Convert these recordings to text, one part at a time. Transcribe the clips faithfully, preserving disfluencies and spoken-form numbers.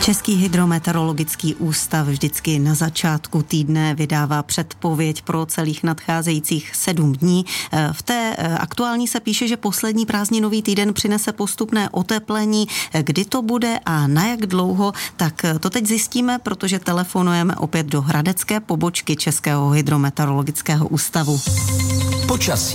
Český hydrometeorologický ústav vždycky na začátku týdne vydává předpověď pro celých nadcházejících sedm dní. V té aktuální se píše, že poslední prázdninový týden přinese postupné oteplení. Kdy to bude a na jak dlouho, tak to teď zjistíme, protože telefonujeme opět do hradecké pobočky Českého hydrometeorologického ústavu. Počasí.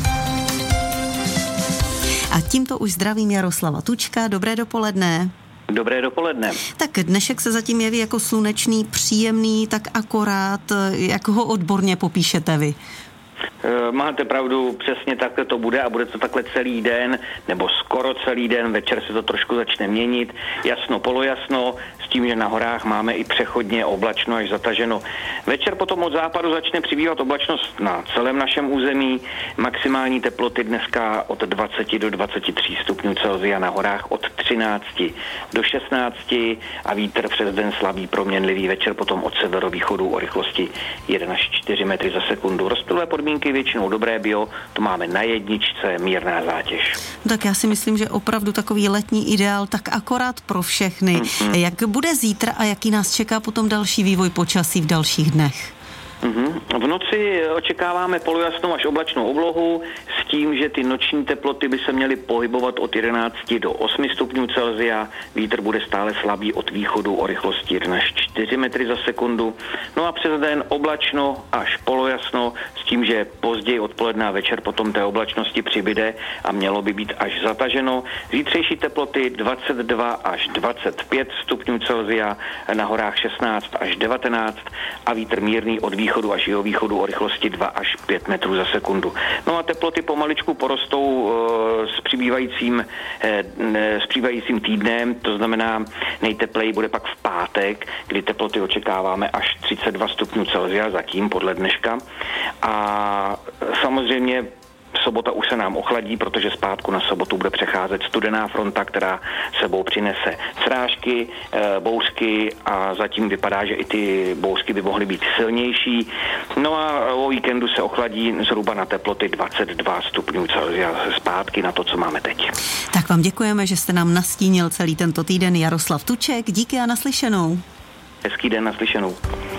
A tímto už zdravím Jaroslava Tučka. Dobré dopoledne. Dobré dopoledne. Tak dnešek se zatím jeví jako slunečný, příjemný, tak akorát, jak ho odborně popíšete vy? Máte pravdu, přesně takhle to bude a bude to takhle celý den, nebo skoro celý den, večer se to trošku začne měnit, jasno, polojasno, s tím, že na horách máme i přechodně oblačno až zataženo. Večer potom od západu začne přibývat oblačnost na celém našem území, maximální teploty dneska od dvacet do dvaceti tří stupňů Celsia, na horách od třinácti do šestnácti a vítr přes den slabý proměnlivý, večer potom od severovýchodu o rychlosti jedna až čtyři metry za sekundu. Rozptylové podmínky většinou dobré bio, to máme na jedničce, mírná zátěž. Tak já si myslím, že opravdu takový letní ideál, tak akorát pro všechny. Mm-hmm. Jak bude zítra a jaký nás čeká potom další vývoj počasí v dalších dnech? V noci očekáváme polojasnou až oblačnou oblohu s tím, že ty noční teploty by se měly pohybovat od jedenácti do osmi stupňů Celsia. Vítr bude stále slabý od východu o rychlosti jedna až čtyři metry za sekundu. No a přes den oblačno až polojasno s tím, že později odpoledne a večer potom té oblačnosti přibyde a mělo by být až zataženo. Zítřejší teploty dvacet dva až dvacet pět stupňů Celsia, na horách šestnáct až devatenáct a vítr mírný od východu až jihovýchodu o rychlosti dva až pět metrů za sekundu. No a teploty pomaličku porostou e, s přibývajícím, e, s přibývajícím týdnem, to znamená nejtepleji bude pak v pátek, kdy teploty očekáváme až třicet dva stupňů Celsia zatím podle dneška. A samozřejmě sobota už se nám ochladí, protože zpátku na sobotu bude přecházet studená fronta, která sebou přinese srážky, bouřky a zatím vypadá, že i ty bouřky by mohly být silnější. No a o víkendu se ochladí zhruba na teploty dvacet dva stupňů Celsia zpátky na to, co máme teď. Tak vám děkujeme, že jste nám nastínil celý tento týden. Jaroslav Tuček, díky a naslyšenou. Hezký den, naslyšenou.